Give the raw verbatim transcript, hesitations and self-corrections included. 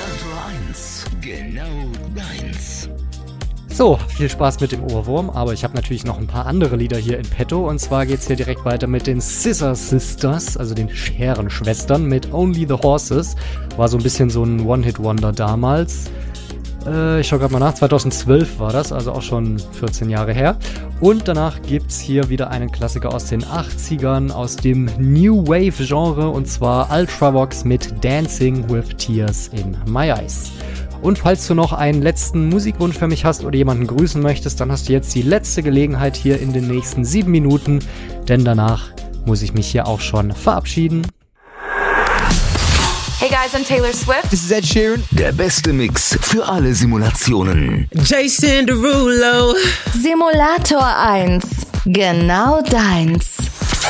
Simulator eins, genau deins. So, viel Spaß mit dem Ohrwurm, aber ich habe natürlich noch ein paar andere Lieder hier in petto. Und zwar geht's hier direkt weiter mit den Scissor Sisters, also den Scherenschwestern mit Only the Horses. War so ein bisschen so ein One-Hit-Wonder damals. Äh, ich schau gerade mal nach, zweitausendzwölf war das, also auch schon vierzehn Jahre her. Und danach gibt's hier wieder einen Klassiker aus den achtzigern, aus dem New Wave-Genre, und zwar Ultravox mit Dancing with Tears in My Eyes. Und falls du noch einen letzten Musikwunsch für mich hast oder jemanden grüßen möchtest, dann hast du jetzt die letzte Gelegenheit hier in den nächsten sieben Minuten, denn danach muss ich mich hier auch schon verabschieden. Hey guys, I'm Taylor Swift. This is Ed Sheeran. Der beste Mix für alle Simulationen. Jason Derulo. Simulator eins, genau deins.